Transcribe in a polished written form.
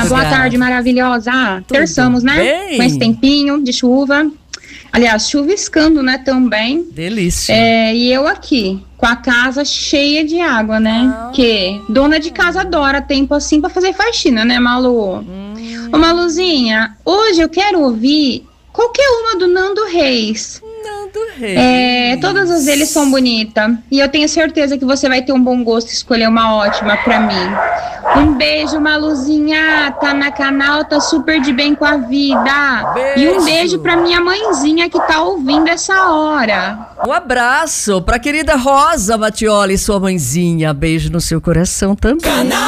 boa tarde maravilhosa. Terçamos, né? Bem? Com esse tempinho de chuva. Aliás, chuviscando, né, também. Delícia. E eu aqui, com a casa cheia de água, né? Que dona de casa adora tempo assim pra fazer faxina, né, Malu? Ô, Maluzinha, hoje eu quero ouvir qualquer uma do Nando Reis. Todas as deles são bonitas. E eu tenho certeza que você vai ter um bom gosto e escolher uma ótima pra mim. Um beijo, Maluzinha. Tá na canal, tá super de bem com a vida. Beijo. E um beijo pra minha mãezinha que tá ouvindo essa hora. Um abraço pra querida Rosa Mattioli, sua mãezinha. Beijo no seu coração também.